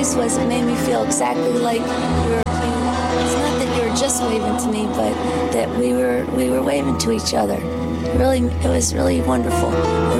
nice was it made me feel exactly like it's not that you were just waving to me, but that we were waving to each other. Really, it was really wonderful.